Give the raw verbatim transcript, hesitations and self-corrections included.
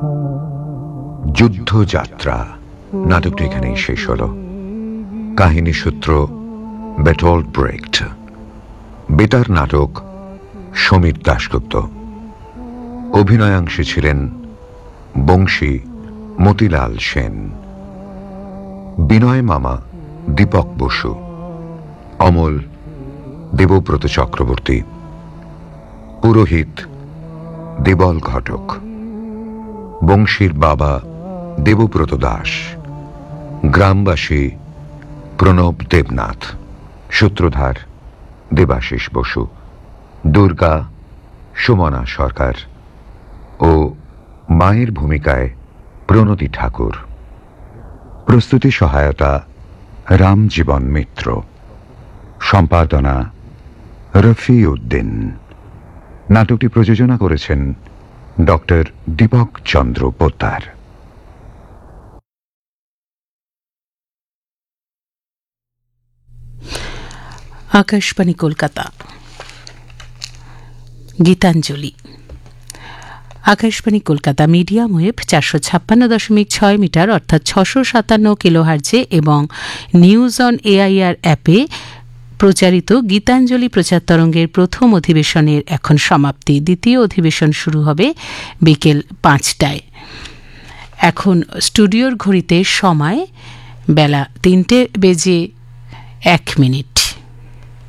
যুদ্ধযাত্রা নাটকটি এখানেই শেষ হল। কাহিনী সূত্র বেটল্ট ব্রেক্ট, বেতার নাটক সমীর দাশগুপ্ত, অভিনয়াংশে ছিলেন বংশী মতিলাল সেন, বিনয় মামা দীপক বসু, অমল দেবব্রত চক্রবর্তী, পুরোহিত দেবল ঘটক, বংশীর বাবা দেবব্রত দাস, গ্রামবাসী প্রণব দেবনাথ, সূত্রধার দেবাশিস বসু, দুর্গা সুমনা সরকার ও মায়ের ভূমিকায় প্রণতি ঠাকুর। প্রস্তুতি সহায়তা রামজীবন মিত্র, সম্পাদনা রফি উদ্দিন। নাটকটি প্রযোজনা করেছেন ডক্টর দীপক চন্দ্র পোদ্দার। আকাশবাণী কলকাতা। গীতাঞ্জলি। আকাশবাণী কলকাতা মিডিয়াম ওয়েভ চারশো ছাপ্পান্ন দশমিক ছয় মিটার অর্থাৎ ছশো সাতান্ন কিলোহার্জে এবং নিউজ অন এআইআর অ্যাপে প্রচারিত গীতাঞ্জলি প্রচার তরঙ্গের প্রথম অধিবেশনের এখন সমাপ্তি। দ্বিতীয় অধিবেশন শুরু হবে বিকেল পাঁচটায়। এখন স্টুডিওর ঘড়িতে সময় বেলা তিনটে বেজে এক মিনিট।